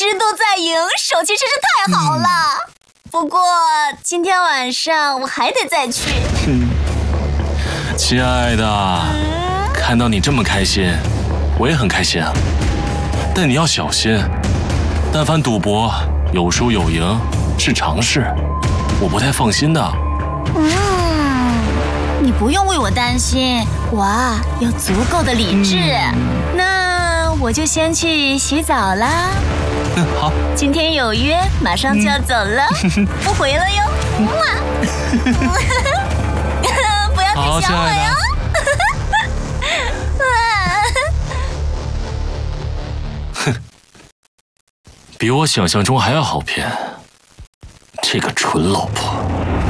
直都在赢，手气真是太好了。不过今天晚上我还得再去。 亲爱的，看到你这么开心，我也很开心啊。但你要小心，但凡赌博有输有赢是常事，我不太放心的。 你不用为我担心，我有足够的理智。那我就先去洗澡啦。 好， 今天有约，马上就要走了，不回了哟。不要太想我哟。 比我想象中还要好骗，这个蠢老婆。